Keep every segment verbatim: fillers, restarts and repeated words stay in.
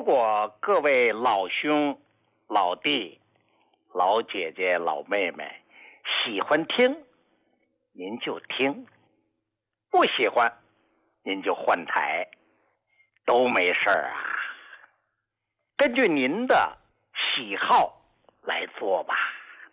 如果各位老兄、老弟、老姐姐、老妹妹喜欢听，您就听；不喜欢，您就换台，都没事儿啊。根据您的喜好来做吧。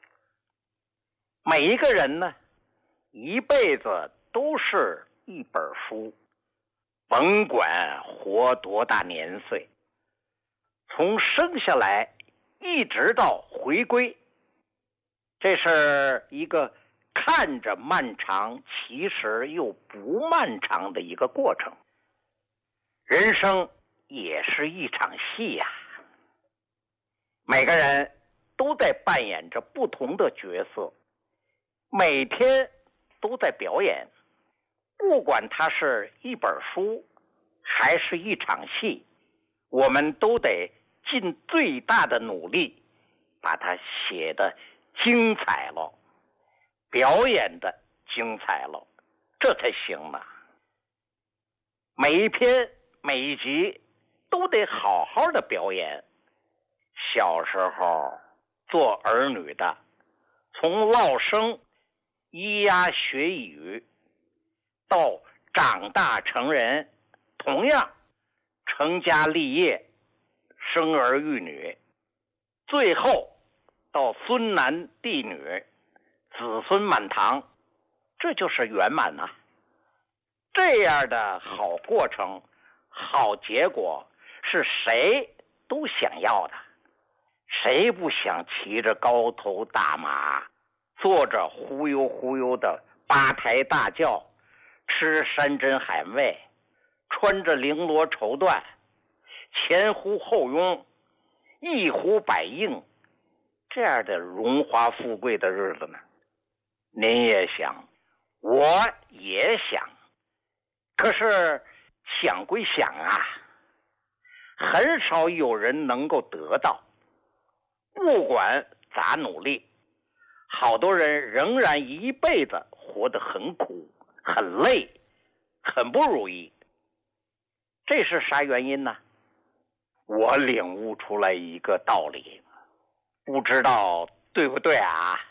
每一个人呢，一辈子都是一本书，甭管活多大年岁，从生下来一直到回归，这是一个看着漫长，其实又不漫长的一个过程。人生也是一场戏呀、啊，每个人都在扮演着不同的角色，每天都在表演。不管它是一本书还是一场戏，我们都得尽最大的努力把它写得精彩了，表演的精彩了，这才行呢。每一篇每一集都得好好的表演。小时候做儿女的，从落生咿呀学语到长大成人，同样成家立业，生儿育女，最后到孙男弟女，子孙满堂，这就是圆满啊。这样的好过程、好结果是谁都想要的。谁不想骑着高头大马，坐着忽悠忽悠的八抬大轿，吃山珍海味，穿着绫罗绸缎，前呼后拥，一呼百应，这样的荣华富贵的日子呢？您也想，我也想，可是想归想啊，很少有人能够得到。不管咋努力，好多人仍然一辈子活得很苦、很累、很不如意。这是啥原因呢？我领悟出来一个道理，不知道对不对啊？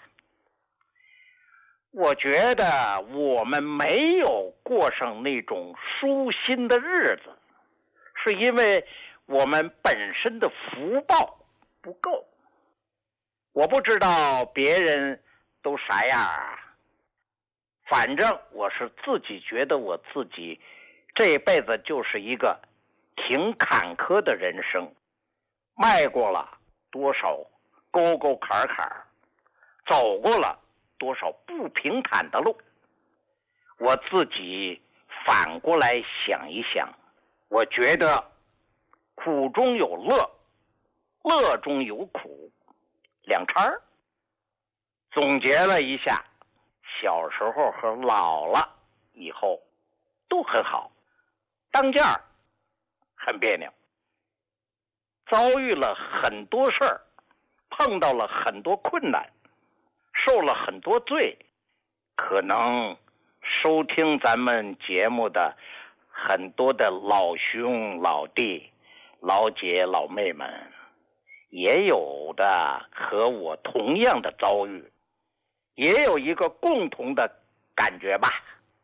我觉得我们没有过上那种舒心的日子，是因为我们本身的福报不够。我不知道别人都啥样啊，反正我是自己觉得我自己这辈子就是一个挺坎坷的人生，迈过了多少沟沟坎坎，走过了多少不平坦的路。我自己反过来想一想，我觉得苦中有乐，乐中有苦，两掺。总结了一下，小时候和老了以后都很好，当间儿很别扭，遭遇了很多事儿，碰到了很多困难，受了很多罪。可能收听咱们节目的很多的老兄老弟老姐老妹们，也有的和我同样的遭遇，也有一个共同的感觉吧。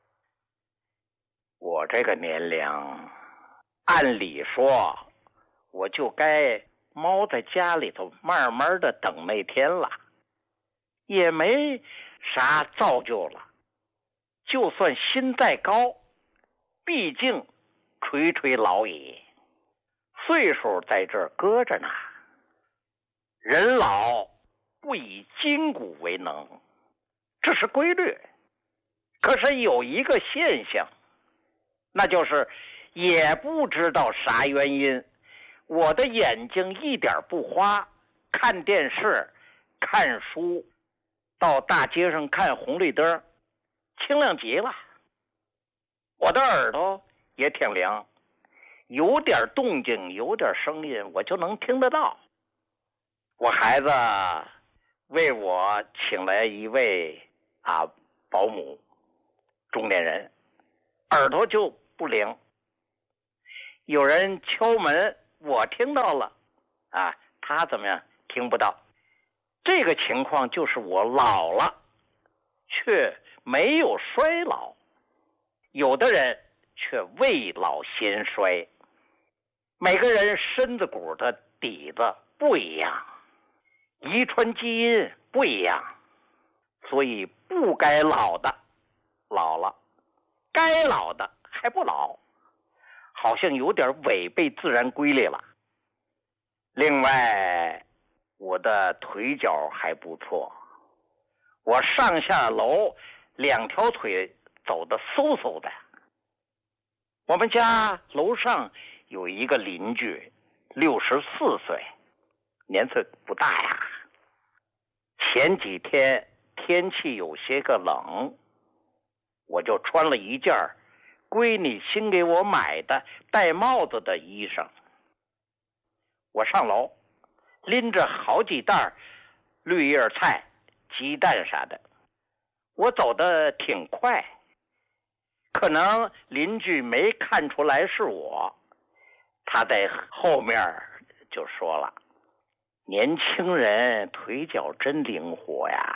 我这个年龄，按理说我就该猫在家里头慢慢的等那天了，也没啥造就了。就算心再高，毕竟垂垂老矣，岁数在这儿搁着呢。人老不以筋骨为能，这是规律。可是有一个现象，那就是也不知道啥原因，我的眼睛一点不花，看电视看书，到大街上看红绿灯，清亮极了。我的耳朵也挺灵，有点动静有点声音我就能听得到。我孩子为我请来一位啊保姆，中年人，耳朵就不灵。有人敲门我听到了，啊，他怎么样听不到？这个情况就是我老了，却没有衰老，有的人却未老先衰。每个人身子骨的底子不一样，遗传基因不一样，所以不该老的老了，该老的还不老，好像有点违背自然规律了。另外，我的腿脚还不错，我上下楼两条腿走得嗖嗖的。我们家楼上有一个邻居，六十四岁，年岁不大呀。前几天天气有些个冷，我就穿了一件闺女新给我买的戴帽子的衣裳。我上楼，拎着好几袋绿叶菜、鸡蛋啥的，我走得挺快。可能邻居没看出来是我，他在后面就说了：“年轻人腿脚真灵活呀。”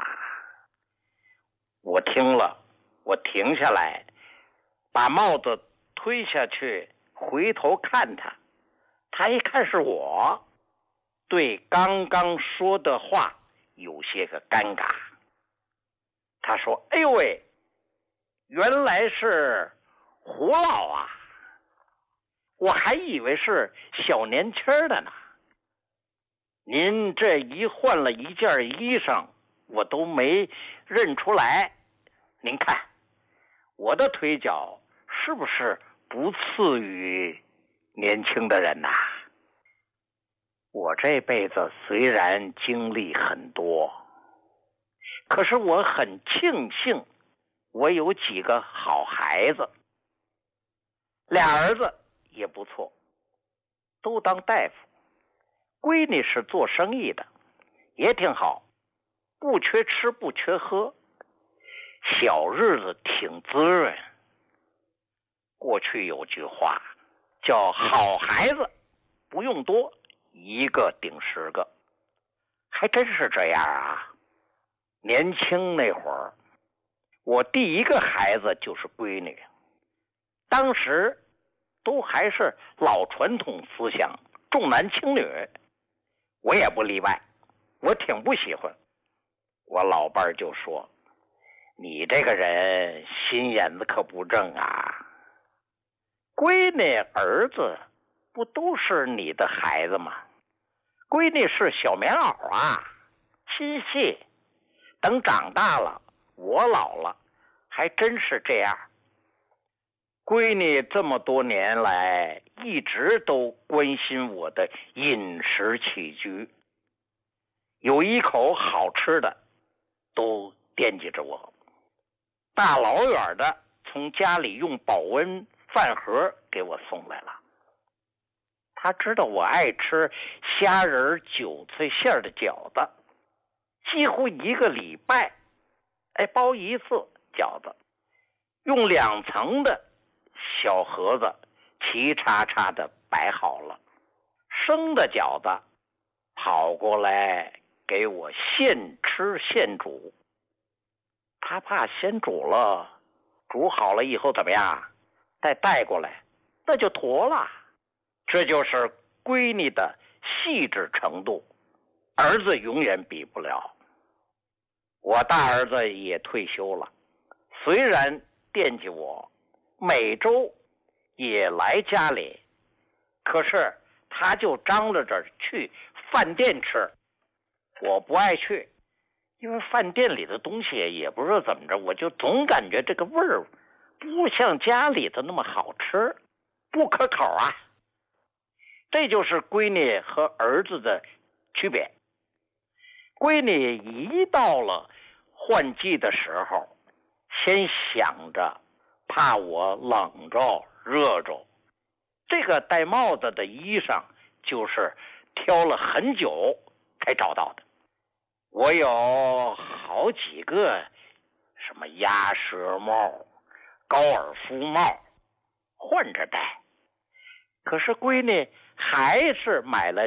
我听了，我停下来，把帽子推下去，回头看他，他一看是我，对刚刚说的话有些个尴尬。他说：“哎呦喂，原来是胡老啊，我还以为是小年轻的呢。您这一换了一件衣裳，我都没认出来。您看，我的腿脚是不是不次于年轻的人呐？我这辈子虽然经历很多，可是我很庆幸我有几个好孩子，俩儿子也不错，都当大夫，闺女是做生意的，也挺好，不缺吃不缺喝，小日子挺滋润。过去有句话叫好孩子不用多，一个顶十个，还真是这样啊。年轻那会儿，我第一个孩子就是闺女，当时都还是老传统思想，重男轻女，我也不例外，我挺不喜欢。我老伴儿就说：“你这个人心眼子可不正啊，闺女儿子不都是你的孩子吗？闺女是小棉袄啊，心细，等长大了，我老了，还真是这样。”闺女这么多年来一直都关心我的饮食起居，有一口好吃的都惦记着我，大老远的从家里用保温饭盒给我送来了。他知道我爱吃虾仁韭菜馅的饺子，几乎一个礼拜哎包一次饺子，用两层的小盒子齐叉叉的摆好了，生的饺子跑过来给我现吃现煮。他怕先煮了，煮好了以后怎么样，再带过来那就坨了。这就是闺女的细致程度，儿子永远比不了。我大儿子也退休了，虽然惦记我，每周也来家里，可是他就张罗着去饭店吃，我不爱去，因为饭店里的东西也不知道怎么着，我就总感觉这个味儿不像家里的那么好吃，不可口啊。这就是闺女和儿子的区别。闺女一到了换季的时候，先想着怕我冷着热着，这个戴帽子的衣裳就是挑了很久才找到的。我有好几个什么鸭舌帽、高尔夫帽换着戴，可是闺女还是买了